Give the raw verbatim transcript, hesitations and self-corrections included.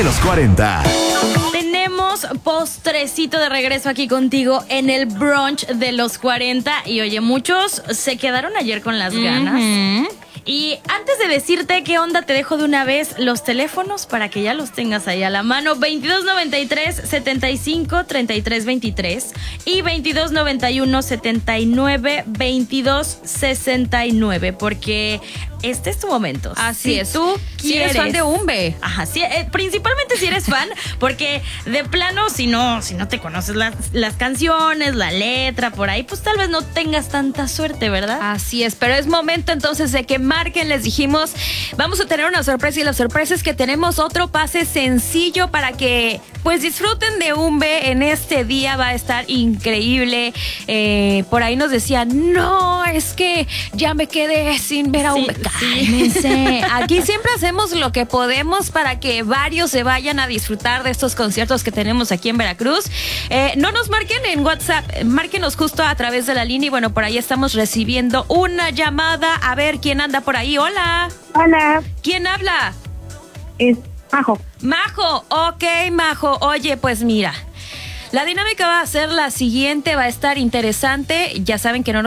de los cuarenta. Tenemos postrecito de regreso aquí contigo en el brunch de los cuarenta. Y oye, muchos se quedaron ayer con las ganas. Uh-huh. Y antes de decirte qué onda, te dejo de una vez los teléfonos para que ya los tengas ahí a la mano. veintidós noventa y tres, setenta y cinco, treinta y tres veintitrés y veintidós noventa y uno, setenta y nueve, veintidós sesenta y nueve, porque este es tu momento. Así si es. Tú si eres fan de Umbe. Ajá, sí, eh, principalmente si eres fan, porque de plano, si no, si no te conoces las, las canciones, la letra, por ahí, pues tal vez no tengas tanta suerte, ¿verdad? Así es, pero es momento entonces de que marquen. Les dijimos, vamos a tener una sorpresa, y la sorpresa es que tenemos otro pase sencillo para que pues disfruten de Umbe en este día. Va a estar increíble. Eh, por ahí nos decían, no, es que ya me quedé sin ver a Umbe. Sí, sí. Aquí siempre hacemos lo que podemos para que varios se vayan a disfrutar de estos conciertos que tenemos aquí en Veracruz. Eh, no nos marquen en WhatsApp, márquenos justo a través de la línea, y bueno, por ahí estamos recibiendo una llamada. A ver quién anda por ahí. Hola. Hola. ¿Quién habla? Es Majo. Majo, ok, Majo. Oye, pues mira, la dinámica va a ser la siguiente, va a estar interesante. Ya saben que no nos